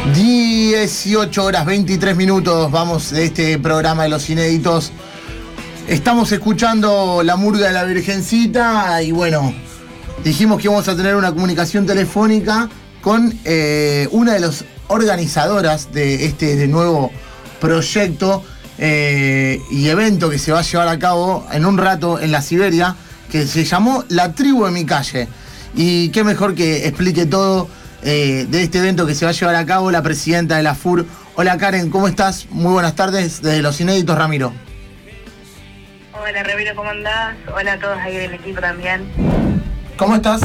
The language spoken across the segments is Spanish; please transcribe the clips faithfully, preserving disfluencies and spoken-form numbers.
dieciocho horas veintitrés minutos, vamos de este programa de los inéditos. Estamos escuchando La Murga de la Virgencita y bueno, dijimos que íbamos a tener una comunicación telefónica con eh, una de las organizadoras de este de nuevo proyecto eh, y evento que se va a llevar a cabo en un rato en la Siberia, que se llamó La Tribu de mi Calle. Y qué mejor que explique todo eh, de este evento que se va a llevar a cabo la presidenta de la F U R. Hola Karen, ¿cómo estás? Muy buenas tardes, desde Los Inéditos, Ramiro. Hola Ramiro, ¿cómo andás? Hola a todos ahí del equipo también. ¿Cómo estás?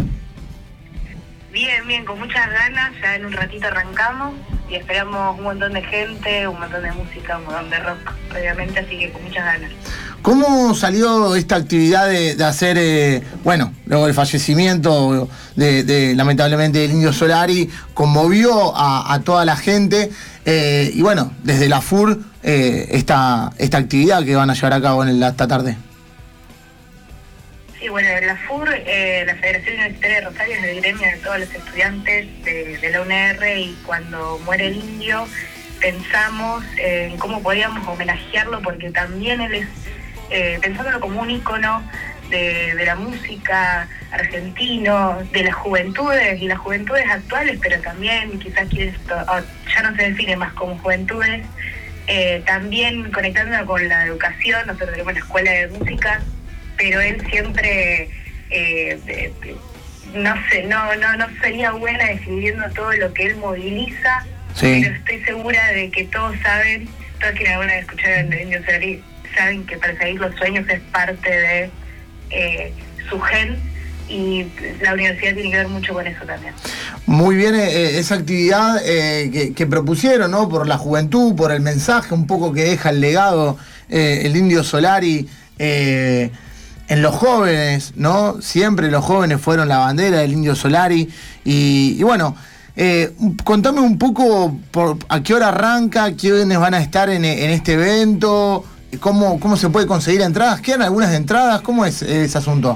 Bien, bien, con muchas ganas, ya en un ratito arrancamos y esperamos un montón de gente, un montón de música, un montón de rock, obviamente, así que con muchas ganas. ¿Cómo salió esta actividad de, de hacer, eh, bueno, luego del fallecimiento de, de lamentablemente del Indio Solari, conmovió a, a toda la gente eh, y bueno, desde la F U R eh, esta, esta actividad que van a llevar a cabo en la, esta tarde? Sí, bueno, la F U R, eh, la Federación Universitaria de Rosario, es el gremio de todos los estudiantes de, de la U N R, y cuando muere el Indio pensamos eh, en cómo podíamos homenajearlo, porque también él es, eh, pensándolo como un ícono de, de la música argentino, de las juventudes y las juventudes actuales, pero también quizás quienes ya no se define más como juventudes, eh, también conectándolo con la educación. Nosotros tenemos la escuela de música, pero él siempre eh, de, de, no sé, no, no, no sería buena decidiendo todo lo que él moviliza, sí. Pero estoy segura de que todos saben, todos quienes alguna vez escucharon el Indio Solari, saben que perseguir los sueños es parte de eh, su gen, y la universidad tiene que ver mucho con eso también. Muy bien, eh, esa actividad eh, que, que propusieron, ¿no? Por la juventud, por el mensaje un poco que deja el legado eh, el Indio Solari eh, en los jóvenes, ¿no? Siempre los jóvenes fueron la bandera del Indio Solari. Y, y bueno, eh, contame un poco por, a qué hora arranca, quiénes van a estar en, en este evento, cómo, cómo se puede conseguir entradas, ¿quedan algunas entradas? ¿Cómo es ese asunto?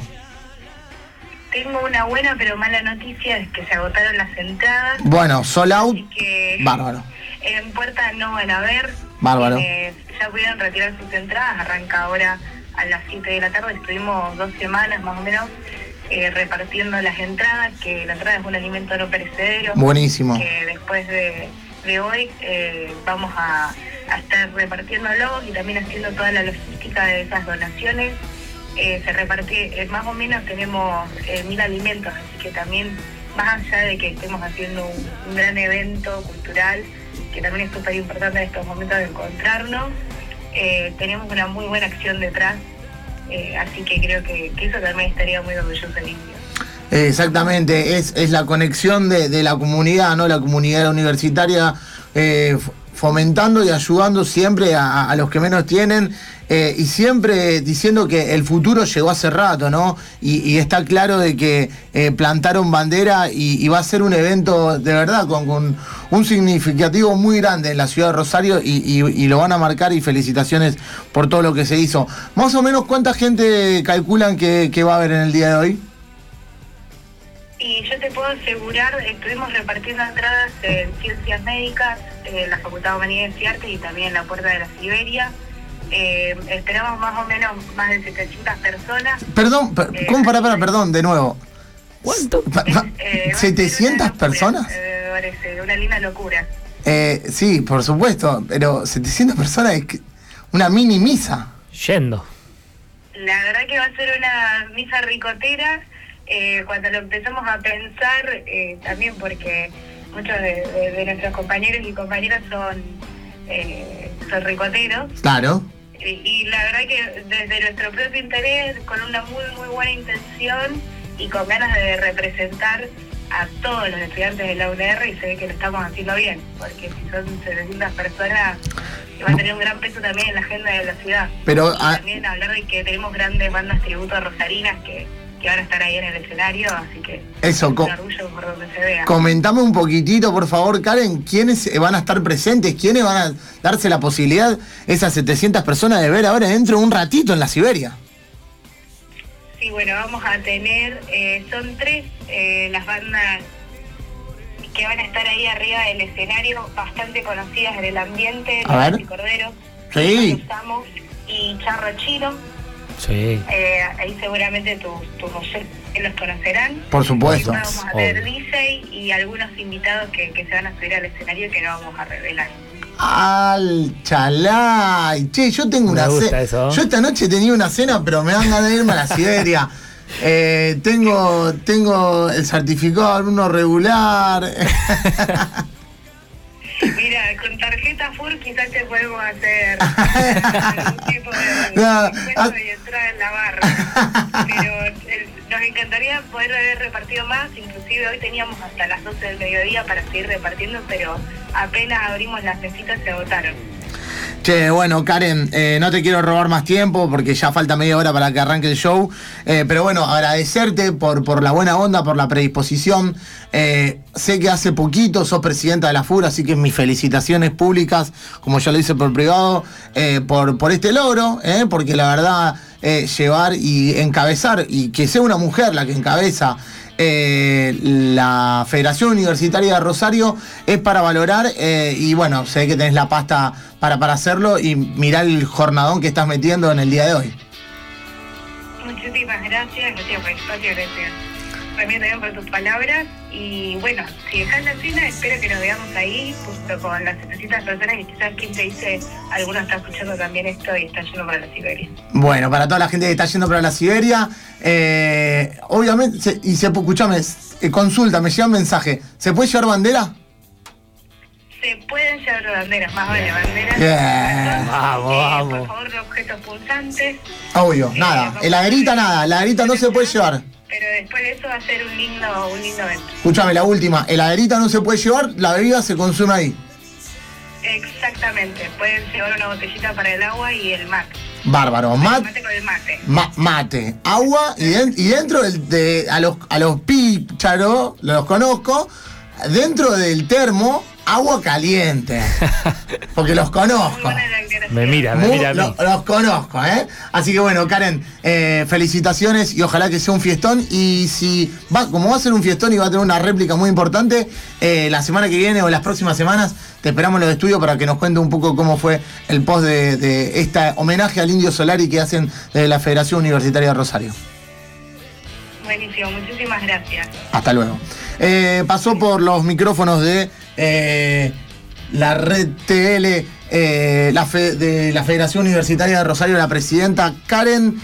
Tengo una buena pero mala noticia, es que se agotaron las entradas. Bueno, sold out, que bárbaro. En puerta no van a ver. Bárbaro. Eh, ya pudieron retirar sus entradas, arranca ahora a las siete de la tarde. Estuvimos dos semanas más o menos eh, repartiendo las entradas, que la entrada es un alimento no perecedero. Buenísimo. Que después de, de hoy eh, vamos a, a estar repartiéndolos y también haciendo toda la logística de esas donaciones. Eh, se reparte, eh, más o menos tenemos eh, mil alimentos, así que también, más allá de que estemos haciendo un, un gran evento cultural, que también es súper importante en estos momentos de encontrarnos, eh, tenemos una muy buena acción detrás, eh, así que creo que, que eso también estaría muy orgulloso del Indio. Exactamente, es, es la conexión de, de la comunidad, ¿no? La comunidad universitaria eh, fomentando y ayudando siempre a, a los que menos tienen. Eh, y siempre diciendo que el futuro llegó hace rato, ¿no? Y, y está claro de que eh, plantaron bandera y, y va a ser un evento de verdad con, con un significativo muy grande en la ciudad de Rosario y, y, y lo van a marcar, y felicitaciones por todo lo que se hizo. Más o menos, ¿cuánta gente calculan que, que va a haber en el día de hoy? Y yo te puedo asegurar, estuvimos repartiendo entradas en Ciencias Médicas, en la Facultad de Humanidades y Artes y también en la Puerta de la Siberia. Eh, esperamos más o menos más de setecientas personas. Perdón, per, eh, ¿cómo? Pará, pará, perdón, de nuevo. ¿Cuánto? Eh, ¿setecientas personas? Eh, me parece una linda locura. Eh, sí, por supuesto, pero setecientas personas es una mini misa. Yendo. La verdad que va a ser una misa ricotera. Eh, cuando lo empezamos a pensar, eh, también porque muchos de, de, de nuestros compañeros y compañeras son, eh, son ricoteros. Claro. Y la verdad que desde nuestro propio interés, con una muy muy buena intención y con ganas de representar a todos los estudiantes de la U N R, y se ve que lo estamos haciendo bien, porque si son setecientas personas va a tener un gran peso también en la agenda de la ciudad. Pero y a... también hablar de que tenemos grandes bandas tributo rosarinas que, que van a estar ahí en el escenario, así que eso, es un co orgullo por donde se vea. Comentame un poquitito, por favor, Karen, ¿quiénes van a estar presentes? ¿Quiénes van a darse la posibilidad, esas setecientas personas, de ver ahora dentro de un ratito en la Siberia? Sí, bueno, vamos a tener, eh, son tres eh, las bandas que van a estar ahí arriba del escenario, bastante conocidas en el ambiente, A ver. y Cordero, Sí. estamos, y Charro Chino. Sí. Eh, ahí seguramente tus tus oyentes los conocerán. Por supuesto. Y vamos a tener Obvio. D J y algunos invitados que, que se van a subir al escenario que no vamos a revelar. Al chalay. Che, yo tengo Me una gusta cena. eso. Yo esta noche tenía una cena, pero me dan ganas de irme a la Siberia. Eh, tengo, tengo el certificado de alumno regular. Mira, con tarjeta F U R quizás te podemos hacer algún tipo de No, descuento ah. y entrada en la barra. Pero eh, nos encantaría poder haber repartido más, inclusive hoy teníamos hasta las doce del mediodía para seguir repartiendo, pero apenas abrimos las mesitas se agotaron. Che, bueno, Karen, eh, no te quiero robar más tiempo porque ya falta media hora para que arranque el show. Eh, pero bueno, agradecerte por, por la buena onda, por la predisposición. Eh, sé que hace poquito sos presidenta de la F U R, así que mis felicitaciones públicas, como ya lo hice por privado, eh, por, por este logro, eh, porque la verdad, eh, llevar y encabezar, y que sea una mujer la que encabeza Eh, la Federación Universitaria de Rosario es para valorar, eh, y bueno, sé que tenés la pasta para, para hacerlo y mirá el jornadón que estás metiendo en el día de hoy. Muchísimas gracias, gracias por el espacio, gracias también, también por tus palabras. Y bueno, si dejás la cena, espero que nos veamos ahí, justo con las setecientas personas, y quizás quien te dice, alguno está escuchando también esto y está yendo para la Siberia. Bueno, para toda la gente que está yendo para la Siberia, eh, obviamente, se, y se, escuchame, eh, consulta, me llega un mensaje, ¿se puede llevar bandera? Se pueden llevar banderas, más vale banderas. Bien. Vamos, Eh, vamos. Por favor, objetos punzantes. Obvio, Eh, nada, vamos heladerita a- nada, heladerita no se puede llevar. Pero después de eso va a ser un lindo, un lindo evento. Escúchame, la última, heladerita no se puede llevar, la bebida se consume ahí. Exactamente, pueden llevar una botellita para el agua y el mate. Bárbaro, El mate. mate con el mate. Ma- mate, agua y, den- y dentro del, de, a los, a los pícharos, los conozco, dentro del termo, agua caliente. Porque los Muy conozco. buena la aclaración. Me mira, me Muy- mira a mí. lo- los conozco, ¿eh? Así que bueno, Karen, eh, felicitaciones y ojalá que sea un fiestón. Y si va, como va a ser un fiestón y va a tener una réplica muy importante, eh, la semana que viene o las próximas semanas te esperamos en los estudios para que nos cuente un poco cómo fue el post de, de este homenaje al Indio Solari que hacen desde la Federación Universitaria de Rosario. Buenísimo, muchísimas gracias. Hasta luego. Eh, pasó por los micrófonos de eh, la red T L, eh, la fe- de la Federación Universitaria de Rosario, la presidenta Karen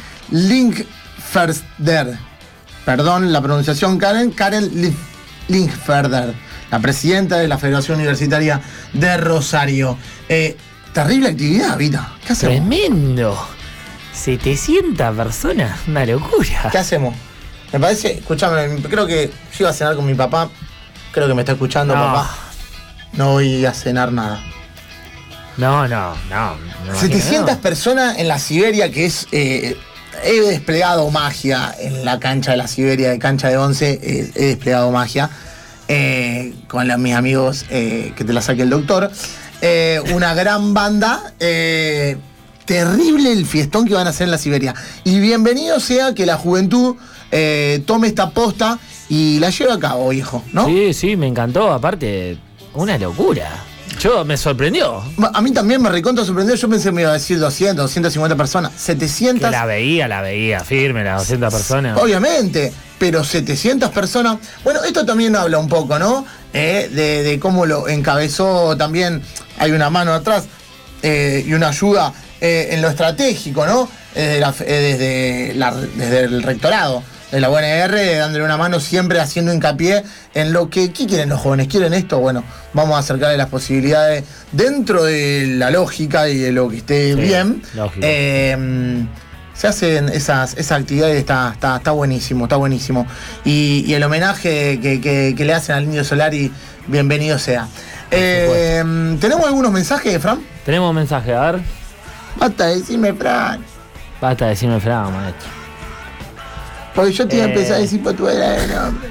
Linkferder. Perdón la pronunciación, Karen. Karen Lin- Linkferder, la presidenta de la Federación Universitaria de Rosario. Eh, terrible actividad, Vita. ¿Qué hacemos? Tremendo. setecientas personas, una locura. ¿Qué hacemos? Me parece, escúchame, creo que yo iba a cenar con mi papá. Creo que me está escuchando, No. papá. No voy a cenar nada. No, no, no. me setecientas imagino, no. personas en la Siberia, que es. Eh, he desplegado magia en la cancha de la Siberia, de cancha de once. eh, he desplegado magia eh, con la- mis amigos, eh, que te la saque el doctor. Eh, una gran banda. eh, terrible el fiestón que van a hacer en la Siberia. Y bienvenido sea que la juventud eh, tome esta posta y la lleve a cabo, viejo, ¿no? Sí, sí, me encantó. Aparte, una locura. Yo me sorprendió. A mí también me recontra sorprendió. Yo pensé que me iba a decir doscientas, doscientas cincuenta personas. Que setecientas. la veía, la veía, firme, las doscientas personas. Obviamente, pero setecientas personas. Bueno, esto también habla un poco, ¿no? Eh, de, de cómo lo encabezó también. Hay una mano atrás eh, y una ayuda eh, en lo estratégico, ¿no? Eh, la- eh, desde, la- desde el rectorado de la U N R, dándole una mano, siempre haciendo hincapié en lo que. ¿Qué quieren los jóvenes? ¿Quieren esto? Bueno, vamos a acercarle las posibilidades dentro de la lógica y de lo que esté Sí, bien. lógico. Eh, se hacen esas, esas actividades, está, está, está buenísimo, está buenísimo. Y, y el homenaje que, que- que le hacen al Indio Solari, bienvenido sea. Eh, ¿Tenemos algunos mensajes, Fran? Tenemos un mensaje, a ver. Basta de decirme, Fran. Basta de decirme Fran, maestro. Porque yo te iba a Eh. empezar a decir por tu era de nombre.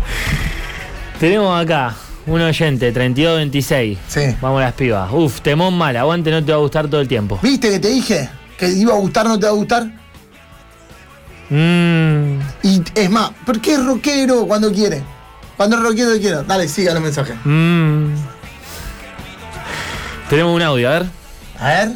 Tenemos acá un oyente, treinta y dos veintiséis. Sí. Vamos a las pibas. Uf, temón mal, aguante, no te va a gustar todo el tiempo. ¿Viste que te dije? Que iba a gustar, no te va a gustar. Mmm. Y es más, ¿por qué es rockero cuando quiere? Cuando rockero te quiero. Dale, siga los mensajes. Mm. Tenemos un audio, a ver. A ver.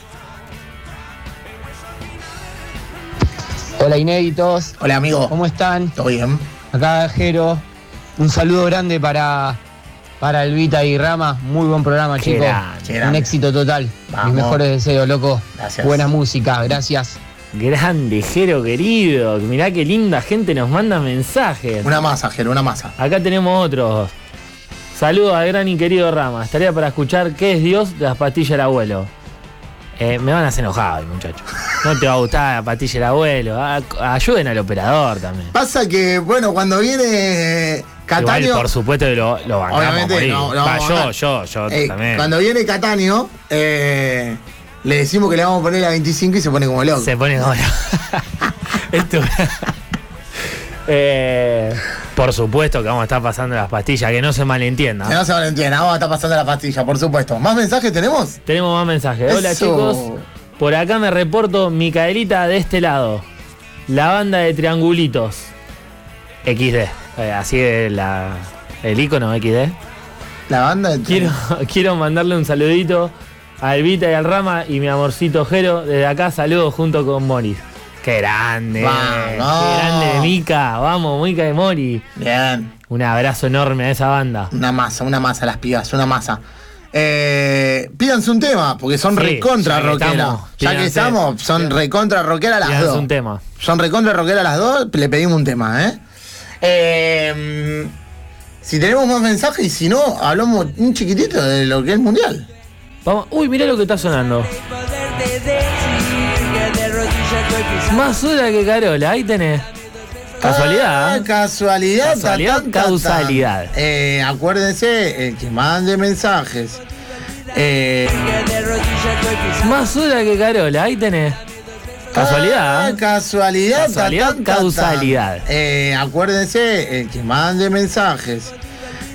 Hola inéditos, Hola, amigo. ¿cómo están? ¿Todo bien? Acá Jero, un saludo grande para, para Elvita y Rama, muy buen programa Qué chicos, grande, qué grande. un éxito total, Vamos. mis mejores deseos loco, Gracias. buena música, gracias. Grande, Jero querido. Mirá qué linda gente nos manda mensajes. Una masa, Jero, una masa. Acá tenemos otros. Saludos al gran y querido Rama. Estaría para escuchar ¿Qué es Dios de las pastillas del abuelo? Eh, me van a hacer enojado, muchacho. No te va a gustar la pastilla del abuelo. A- ayuden al operador también. Pasa que, bueno, cuando viene Cataño. Igual, por supuesto que lo, lo bancamos Obviamente, a morir. no, no Va, vamos a yo, bajar. yo, yo eh, también. Cuando viene Cataño, eh, le decimos que le vamos a poner la veinticinco y se pone como loco. Se pone como... Esto... eh, por supuesto que vamos a estar pasando las pastillas, que no se malentienda. Que no se malentienda, vamos a estar pasando la pastilla, por supuesto. ¿Más mensajes tenemos? Tenemos más mensajes. Hola Eso. chicos, por acá me reporto Micaelita de este lado. La banda de triangulitos. equis de. Eh, así es la, el icono equis de. La banda de... Quiero, quiero mandarle un saludito a Elvita y al Rama y mi amorcito Jero. Desde acá saludos junto con Mori. Qué grande. Vamos. Qué grande de Mica. Vamos, Mica y Mori. Bien. Un abrazo enorme a esa banda. Una masa, una masa, las pibas, una masa. Eh, pídanse un tema, porque son Sí, recontra ya que rockeras. estamos, Ya que pídanse. estamos, son recontra rockeras las Pídanse dos. un tema. Son recontra rockeras las dos, le pedimos un tema, ¿eh? Eh, si tenemos más mensajes y si no, hablamos un chiquitito de lo que es mundial. Vamos. Uy, mirá lo que está sonando. Más hora que Carola, ahí tenés. Casualidad. Ah, ¿eh? casualidad. Casualidad, ta, ta, ta, ta. causalidad. Eh, acuérdense, el que mande mensajes. Eh, Más hora que Carola, ahí tenés. Casualidad. ah, ¿eh? casualidad. ta, Casualidad, ta, ta, ta. causalidad. Eh, acuérdense, el que mande mensajes.